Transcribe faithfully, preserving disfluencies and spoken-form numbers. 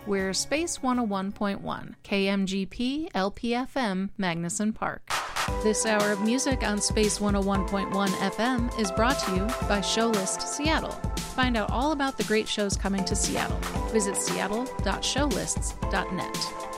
We're Space one oh one point one, K M G P L P F M, Magnuson Park. This hour of music on Space one oh one point one F M is brought to you by Showlist Seattle. Find out all about the great shows coming to Seattle. Visit seattle dot showlists dot net.